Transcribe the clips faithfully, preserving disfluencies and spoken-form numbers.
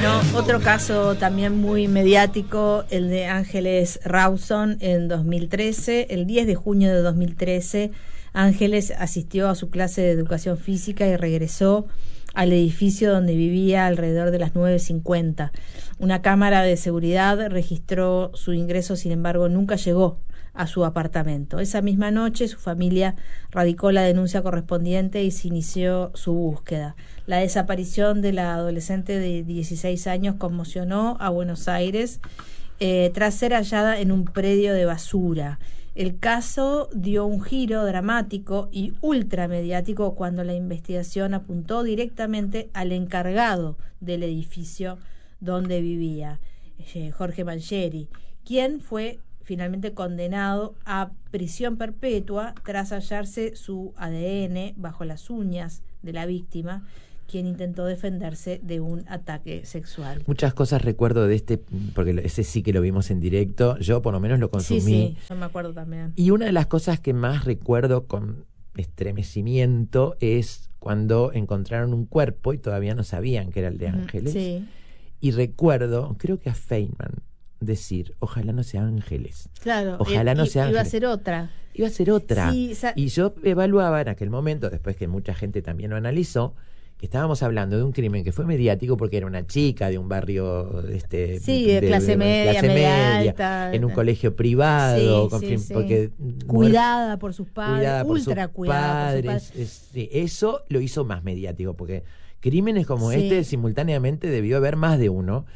Bueno, otro caso también muy mediático, el de Ángeles Rawson en dos mil trece. El diez de junio de dos mil trece, Ángeles asistió a su clase de educación física y regresó al edificio donde vivía alrededor de las nueve cincuenta. Una cámara de seguridad registró su ingreso, sin embargo, nunca llegó a su apartamento. Esa misma noche su familia radicó la denuncia correspondiente y se inició su búsqueda. La desaparición de la adolescente de dieciséis años conmocionó a Buenos Aires eh, tras ser hallada en un predio de basura. El caso dio un giro dramático y ultramediático cuando la investigación apuntó directamente al encargado del edificio donde vivía, eh, Jorge Mangieri, quien fue finalmente condenado a prisión perpetua tras hallarse su A D N bajo las uñas de la víctima, quien intentó defenderse de un ataque sexual. Muchas cosas recuerdo de este, porque ese sí que lo vimos en directo, yo por lo menos lo consumí. Sí, sí, yo me acuerdo también. Y una de las cosas que más recuerdo con estremecimiento es cuando encontraron un cuerpo y todavía no sabían que era el de Ángeles. Sí. Y recuerdo, creo que a Feynman, decir, ojalá no sea Ángeles. Claro, ojalá no sea iba Ángeles. a ser otra. Iba a ser otra. Sí, sa- y yo evaluaba en aquel momento, después que mucha gente también lo analizó, que estábamos hablando de un crimen que fue mediático porque era una chica de un barrio este sí, de, de clase media, clase media media alta, en un colegio privado, sí, con sí, fin, sí. porque cuidada por sus padres, cuidada por ultra sus cuidada por sus padres. padres. Es, sí, eso lo hizo más mediático porque crímenes como Sí. este simultáneamente debió haber más de uno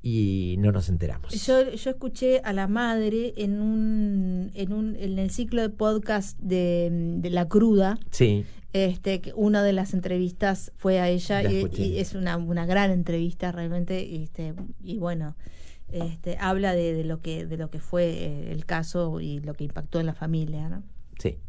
y no nos enteramos. Yo, yo escuché a la madre en un, en un en el ciclo de podcast de, de La Cruda. Sí. Este, que una de las entrevistas fue a ella y, y es una, una gran entrevista realmente, este, y bueno, este, habla de, de lo que de lo que fue eh, el caso y lo que impactó en la familia, ¿no? Sí.